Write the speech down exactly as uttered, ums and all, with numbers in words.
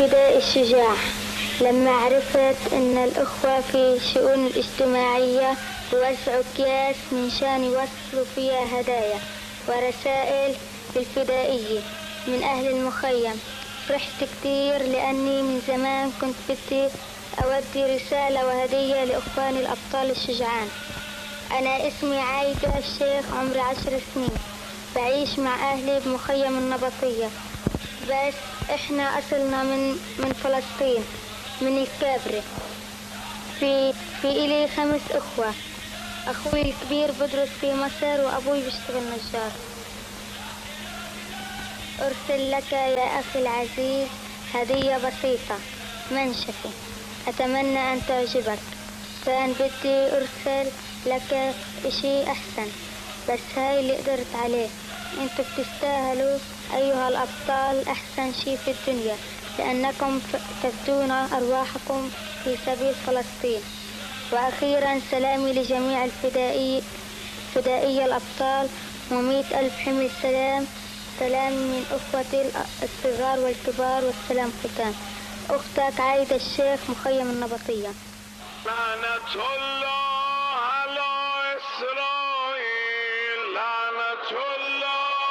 الفدائي الشجاع لما عرفت أن الأخوة في الشؤون الاجتماعية يوزعوا أكياس من شان يوصلوا فيها هدايا ورسائل للفدائية من أهل المخيم. فرحت كتير لأني من زمان كنت بدي أودي رسالة وهدية لأخواني الأبطال الشجعان. أنا اسمي عايدة الشيخ، عمري عشر سنين، بعيش مع أهلي بمخيم النبطية، بس إحنا أصلنا من من فلسطين، من الكابري. في في إلي خمس أخوة، أخوي الكبير بدرس في مصر وأبوي بيشتغل نجار. أرسل لك يا أخي العزيز هدية بسيطة منشفة، أتمنى أن تعجبك. كان بدي أرسل لك إشي أحسن، بس هاي اللي قدرت عليه. أنتوا بتستاهلوا أيها الأبطال أحسن شي في الدنيا، لأنكم تفدون أرواحكم في سبيل فلسطين. وأخيرا سلامي لجميع الفدائي فدائي الأبطال ومئة ألف حمل سلام. سلام من أخوتي الصغار والكبار، والسلام ختام. أختك عايدة الشيخ، مخيم النبطية. لعنة الله على إسرائيل.